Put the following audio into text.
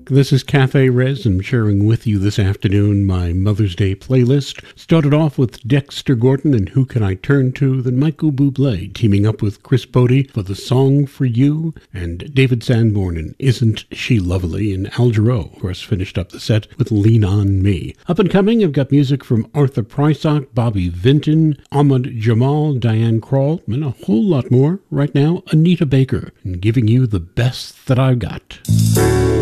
This is Cafe Res. I'm sharing with you this afternoon my Mother's Day playlist. Started off with Dexter Gordon and Who Can I Turn To? Then Michael Bublé teaming up with Chris Bodie for The Song for You, and David Sanborn and Isn't She Lovely? And Al Jarreau, of course, finished up the set with Lean On Me. Up and coming, I've got music from Arthur Prysock, Bobby Vinton, Ahmad Jamal, Diane Krall, and a whole lot more. Right now, Anita Baker, and giving you the best that I've got.